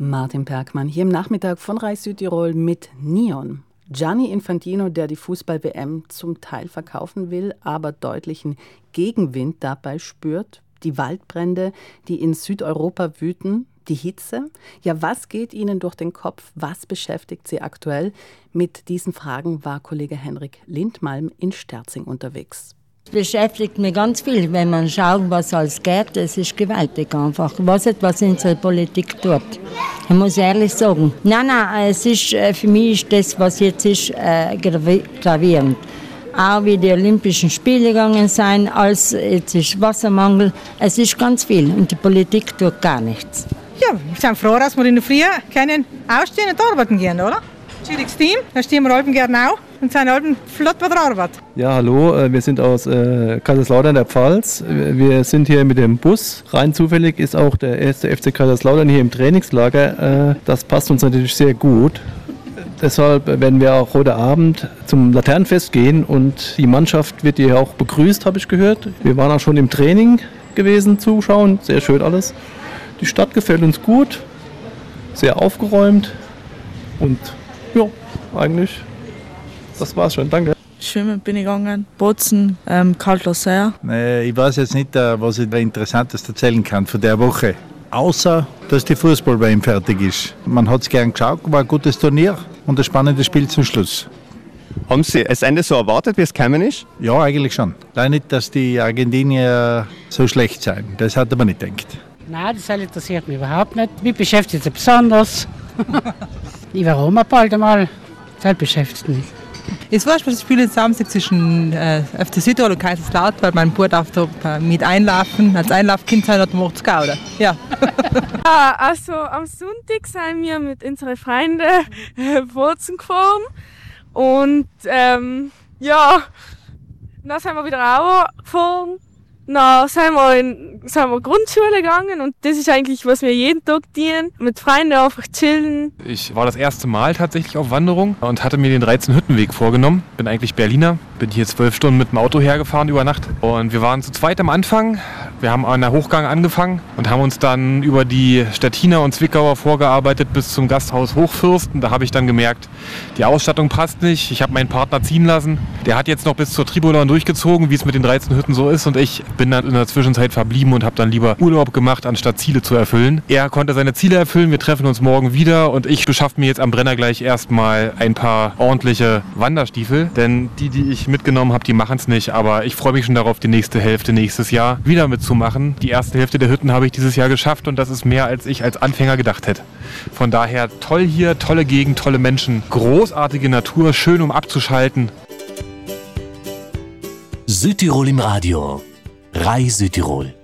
Martin Bergmann hier im Nachmittag von Reis Südtirol mit Neon. Gianni Infantino, der die Fußball-WM zum Teil verkaufen will, aber deutlichen Gegenwind dabei spürt. Die Waldbrände, die in Südeuropa wüten, die Hitze. Ja, was geht Ihnen durch den Kopf? Was beschäftigt Sie aktuell? Mit diesen Fragen war Kollege Henrik Lindmalm in Sterzing unterwegs. Es beschäftigt mich ganz viel, wenn man schaut, was alles geht. Es ist gewaltig einfach. Ich weiß nicht, was unsere Politik tut. Ich muss ehrlich sagen. Nein, es ist, für mich ist das, was jetzt ist, gravierend. Auch wie die Olympischen Spiele gegangen sind, als jetzt ist Wassermangel. Es ist ganz viel und die Politik tut gar nichts. Ja, wir sind froh, dass wir in der Früh können aufstehen und arbeiten gehen, oder? Schwieriges Team, da stehen wir gerne auch und sind flott bei der Arbeit. Ja, hallo, wir sind aus Kaiserslautern der Pfalz. Wir sind hier mit dem Bus. Rein zufällig ist auch der erste FC Kaiserslautern hier im Trainingslager. Das passt uns natürlich sehr gut. Deshalb werden wir auch heute Abend zum Laternenfest gehen und die Mannschaft wird hier auch begrüßt, habe ich gehört. Wir waren auch schon im Training gewesen, zuschauen, sehr schön alles. Die Stadt gefällt uns gut, sehr aufgeräumt und ja, eigentlich, das war's schon, danke. Schwimmen bin ich gegangen, Bozen, Kaltloser. Ich weiß jetzt nicht, was ich da Interessantes erzählen kann von der Woche. Außer, dass die Fußball-WM fertig ist. Man hat es gern geschaut, war ein gutes Turnier und ein spannendes Spiel zum Schluss. Haben Sie das Ende so erwartet, wie es gekommen ist? Ja, eigentlich schon. Leider nicht, dass die Argentinier so schlecht sind. Das hat man nicht gedacht. Nein, das interessiert mich überhaupt nicht. Mich beschäftigt es besonders. Ich war auch mal bald einmal. Das beschäftigt mich. Es war das Spiel Samstag zwischen FC Südtirol und Kaiserslautern, weil mein Bruder darf da mit einlaufen. Als Einlaufkind sein hat man auch zu gauden. Ja. Also am Sonntag sind wir mit unseren Freunden Bozen gefahren. Und dann sind wir wieder auch gefahren. Dann sind wir Grundschule gegangen und das ist eigentlich, was wir jeden Tag tun. Mit Freunden einfach chillen. Ich war das erste Mal tatsächlich auf Wanderung und hatte mir den 13-Hütten-Weg vorgenommen. Bin eigentlich Berliner, bin hier 12 Stunden mit dem Auto hergefahren über Nacht. Und wir waren zu zweit am Anfang. Wir haben an der Hochgang angefangen und haben uns dann über die Stettiner und Zwickauer vorgearbeitet bis zum Gasthaus Hochfürsten. Da habe ich dann gemerkt, die Ausstattung passt nicht. Ich habe meinen Partner ziehen lassen. Der hat jetzt noch bis zur Tribulon durchgezogen, wie es mit den 13 Hütten so ist. Und ich bin dann in der Zwischenzeit verblieben und habe dann lieber Urlaub gemacht, anstatt Ziele zu erfüllen. Er konnte seine Ziele erfüllen. Wir treffen uns morgen wieder und ich beschaffe mir jetzt am Brenner gleich erstmal ein paar ordentliche Wanderstiefel. Denn die ich mitgenommen habe, die machen es nicht. Aber ich freue mich schon darauf, die nächste Hälfte nächstes Jahr wieder mitzumachen. Die erste Hälfte der Hütten habe ich dieses Jahr geschafft und das ist mehr, als ich als Anfänger gedacht hätte. Von daher toll hier, tolle Gegend, tolle Menschen, großartige Natur, schön um abzuschalten. Südtirol im Radio. Reis Südtirol.